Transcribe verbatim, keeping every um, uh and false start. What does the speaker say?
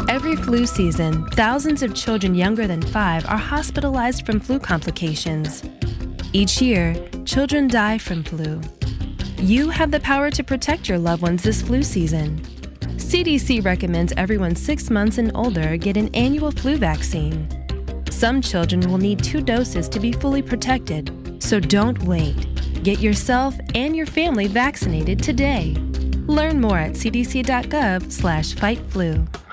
Every flu season, thousands of children younger than five are hospitalized from flu complications. Each year, children die from flu. You have the power to protect your loved ones this flu season. C D C recommends everyone six months and older get an annual flu vaccine. Some children will need two doses to be fully protected, so don't wait. Get yourself and your family vaccinated today. Learn more at c d c dot gov slash fight flu.